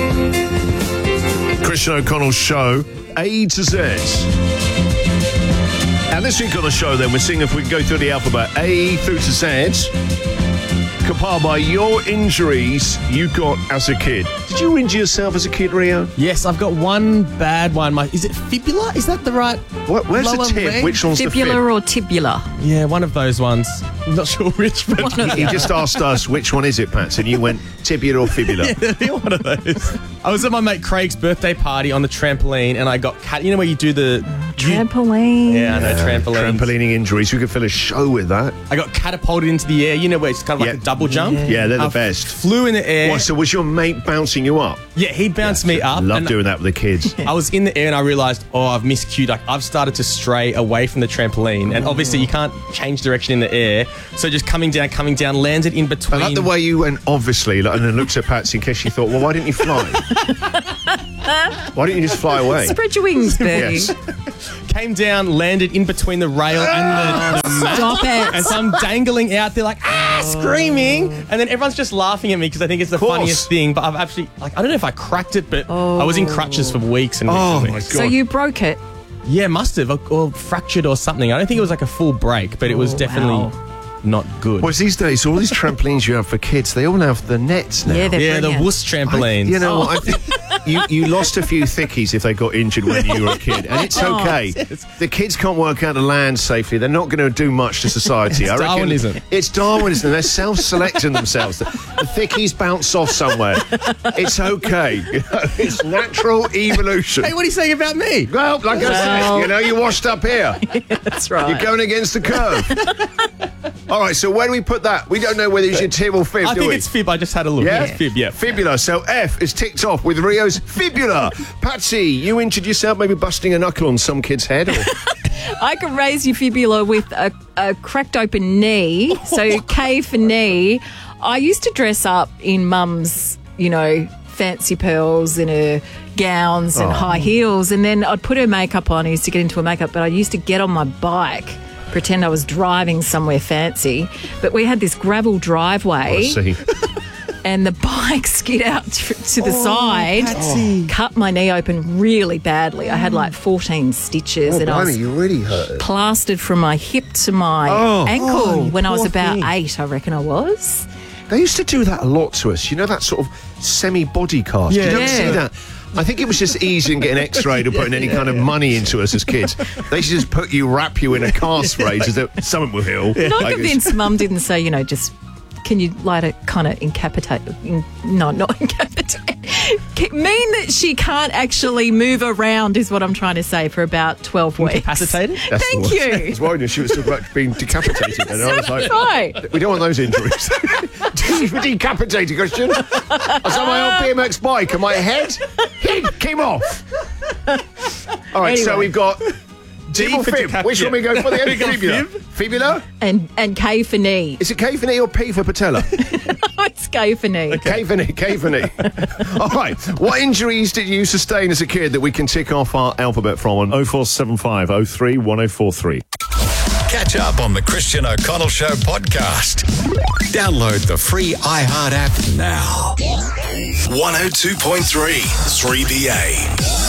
Christian O'Connell's show, A to Z. And this week on the show, then, we're seeing if we can go through the alphabet, A through to Z. Compiled by your injuries you got as a kid. Did you injure yourself as a kid, Rio? Yes, I've got one bad one. Is it fibula? Is that the right? Where's the tip? leg? Which one's the fib? Fibula or tibula? Yeah, one of those ones. I'm not sure which, but He just asked us, which one is it, Pats? And you went, tibia or fibula? yeah, one of those. I was at my mate Craig's birthday party on the trampoline, and I got you know where you do the Trampoline. Yeah, I know, trampoline. Trampolining injuries. We could fill a show with that. I got catapulted into the air. You know where it's kind of like a double jump? Yeah, they're the I best. Flew in the air. What, so was your mate bouncing you up? Yeah, he bounced me up. Love and doing that with the kids. I was in the air and I realised, I've miscued. Like, I've started to stray away from the trampoline. And obviously you can't change direction in the air. So just coming down, landed in between. I like the way you went, obviously, and then looked at Patsy in case she thought, well, why didn't you fly? Why didn't you just fly away? Spread your wings, Bertie. Yes. Came down, landed in between the rail and the mat. Stop it. And so I'm dangling out there like, screaming. And then everyone's just laughing at me because I think it's the funniest thing. But I've actually, I don't know if I cracked it, but I was in crutches for weeks and weeks and weeks. My God. So you broke it. Yeah, must have. Or fractured or something. I don't think it was like a full break, but it was definitely not good. Well, these days, all these trampolines you have for kids, they all have the nets now. Yeah, they're Yeah, the brilliant. wuss trampolines. You know what? I think you lost a few thickies if they got injured when you were a kid, and it's okay. The kids can't work out to land safely. They're not going to do much to society. It's I reckon Darwinism. It's Darwinism. They're self-selecting themselves. The thickies bounce off somewhere. It's okay. You know, it's natural evolution. Hey, what are you saying about me? Well, like I said, you washed up here. That's right. You're going against the curve. All right, so where do we put that? We don't know whether it's your tib or fib, I do think we? it's fib. I just had a look. Yeah? It's fib, yeah. Fibula. So F is ticked off with Rio's fibula. Patsy, you injured yourself maybe busting a knuckle on some kid's head? Or... I can raise your fibula with a cracked open knee. So K for knee. I used to dress up in mum's, fancy pearls and her gowns and high heels. And then I'd put her makeup on. I used to get into her makeup. But I used to get on my bike, pretend I was driving somewhere fancy. But we had this gravel driveway. see. And the bike skid out to the side, cut my knee open really badly. I had like 14 stitches and I was you really hurt. plastered from my hip to my ankle when I was about 8, I reckon I was. They used to do that a lot to us. You know, that sort of semi-body cast. Yeah. You don't see that. I think it was just easy and getting x-rayed or putting any kind of money into us as kids. They should just wrap you in a cast phrase as if someone will heal. Not Like, convinced Mum didn't say, just... Can you later kind of incapacitate? No, not incapacitate. Mean that she can't actually move around is what I'm trying to say for about 12 weeks. Incapacitated? Thank you. I was worried if she was talking about being decapitated. And I was like, Right. we don't want those injuries. Decapitated, Christian. I was on my old BMX bike and my head came off. All right, so Anyway. we've got... Tib or for fib? decap- Which one we go for? The We got fibula. fib. Fibula? And K for knee. Is it K for knee or P for patella? It's K for knee. K for knee, K for knee. All right. What injuries did you sustain as a kid that we can tick off our alphabet from on 0475 03 1043? Catch up on the Christian O'Connell Show podcast. Download the free iHeart app now. 102.3 3BA.